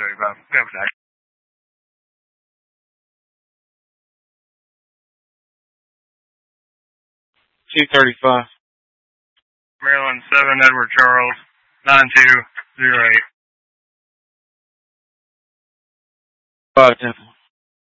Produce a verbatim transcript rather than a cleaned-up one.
thirty-five. Go for that. two thirty-five. Maryland seven, Edward Charles, nine two zero eight. five ten.